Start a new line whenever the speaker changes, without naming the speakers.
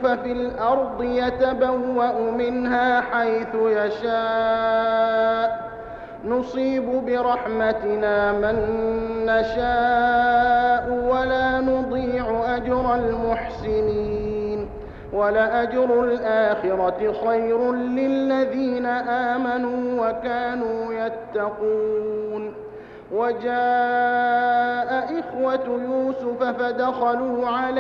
يوسف في الأرض يتبوأ منها حيث يشاء نصيب برحمتنا من نشاء ولا نضيع أجر المحسنين ولأجر الآخرة خير للذين آمنوا وكانوا يتقون وجاء إخوة يوسف فدخلوا عليه